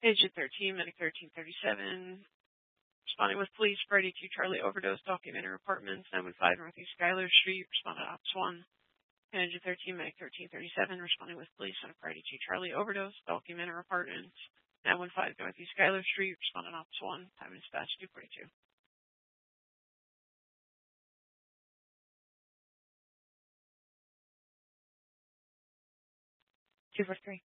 Agent 13, Medic 1337. Responding with police, Friday 2 Charlie overdose, documented apartments, 915 Northeast Schuyler Street. Responded Ops 1. Agent 13, Medic 1337. Responding with police on a Friday 2 Charlie overdose, documented apartments, 915 Northeast Schuyler Street. Responded Ops 1. Time and dispatch 242. 243.